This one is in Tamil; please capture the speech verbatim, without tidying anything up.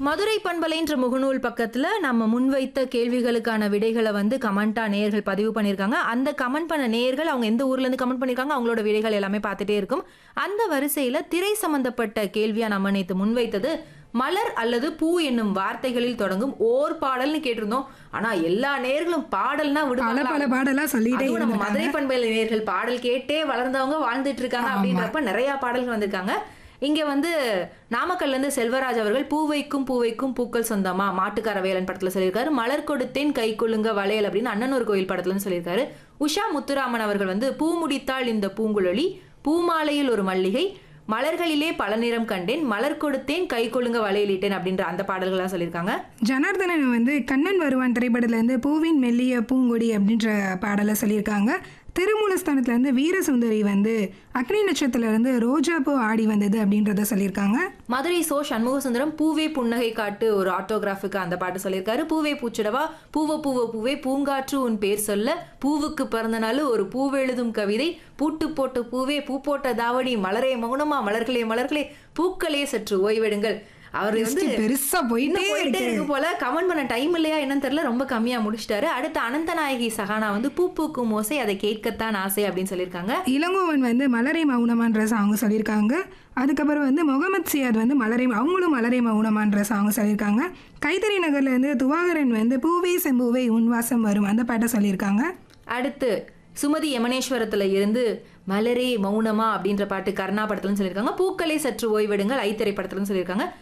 மதுரை பண்பலைன்ற முகநூல் பக்கத்துல நம்ம முன்வைத்த கேள்விகளுக்கான விடைகளை வந்து கமெண்டா நேயர்கள் பதிவு பண்ணியிருக்காங்க. அந்த கமெண்ட் பண்ண நேயர்கள் அவங்க எந்த ஊர்ல இருந்து கமெண்ட் பண்ணிருக்காங்க அவங்களோட விடைகள் எல்லாமே பார்த்துட்டே இருக்கும். அந்த வரிசையில திரை சம்பந்தப்பட்ட கேள்வியா நம்ம நேத்து முன்வைத்தது மலர் அல்லது பூ என்னும் வார்த்தைகளில் தொடங்கும் ஓர் பாடல்னு கேட்டிருந்தோம். ஆனா எல்லா நேயர்களும் பாடல்னா பல பல பாடலா சொல்லிட்டே அதுவும் நம்ம இருந்திருக்காங்க. மதுரை பண்பலை நேயர்கள் பாடல் கேட்டே வளர்ந்தவங்க வாழ்ந்துட்டு இருக்காங்க ஆமா. அப்படின்றப்ப நிறைய பாடல்கள் வந்திருக்காங்க. இங்க வந்து நாமக்கல்ல இருந்து செல்வராஜ் அவர்கள் பூவைக்கும் பூவைக்கும் பூக்கள் சொந்தமா மாட்டுக்கார வேலன் படத்துல சொல்லியிருக்காரு. மலர் கொடுத்தேன் கை கொள்ளுங்க வளையல் அப்படின்னு அண்ணனூர் கோயில் படத்துல சொல்லியிருக்காரு. உஷா முத்துராமன் அவர்கள் வந்து பூ முடித்தாள் இந்த பூங்குழலி, பூமாலையில் ஒரு மல்லிகை, மலர்களிலே பல நிறம் கண்டேன், மலர் கொடுத்தேன் கை கொள்ளுங்க வளையலிட்டேன் அப்படின்ற அந்த பாடல்களா சொல்லியிருக்காங்க. ஜனார்தனன் வந்து கண்ணன் வருவான் திரைப்படத்துல இருந்து பூவின் மெல்லிய பூங்கொடி அப்படின்ற பாடலை சொல்லியிருக்காங்க. திருமூலஸ்தானத்துல இருந்து வீரசுந்தரி வந்து அக்னி நட்சத்திரத்துல இருந்து ரோஜா பூ ஆடி வந்தது அப்படின்றத சொல்லியிருக்காங்க. மதுரை சோ சண்முக சுந்தரம் பூவே புன்னகை காட்டு ஒரு ஆட்டோகிராஃபுக்கு அந்த பாட்டு சொல்லியிருக்காரு. பூவே பூச்சிடவா பூவ பூவ பூவே பூங்காற்று உன் பேர் சொல்ல, பூவுக்கு பிறந்த நாள் ஒரு பூவெழுதும் கவிதை, பூட்டு போட்ட பூவே பூ போட்ட தாவணி, மலரே மௌனமா மலர்களே மலர்களே பூக்களே சற்று ஓய்வெடுங்கள். அவர் வந்து பெருசா போயிட்டே போயிட்டே இருக்கு. இருக்கு போல. கமெண்ட் பண்ண டைம் இல்லையா என்னன்னு தெரியல, ரொம்ப கம்மியா முடிச்சிட்டாரு. அடுத்து அனந்தநாயகி சகானா வந்து பூ பூக்கும் ஓசை அதை கேட்கத்தான் ஆசை அப்படின்னு சொல்லியிருக்காங்க. இளங்கோவன் வந்து மலரை மௌனமான்ற சாங் சொல்லியிருக்காங்க. அதுக்கப்புறம் வந்து முகமது சியாத் வந்து மலரை அவங்களும் மலரை மௌனமான்ற சாங் சொல்லியிருக்காங்க. கைத்தறி நகர்ல இருந்து துவாகரன் வந்து பூவே செம்பூவே உன்வாசம் வரும் அந்த பாட்டை சொல்லியிருக்காங்க. அடுத்து சுமதி யமனேஸ்வரத்துல இருந்து மலரே மௌனமா அப்படின்ற பாட்டு கர்ணா படத்துலன்னு சொல்லியிருக்காங்க. பூக்களை சற்று ஓய்வெடுங்கள் ஐ திரைப்படத்துலன்னு சொல்லியிருக்காங்க.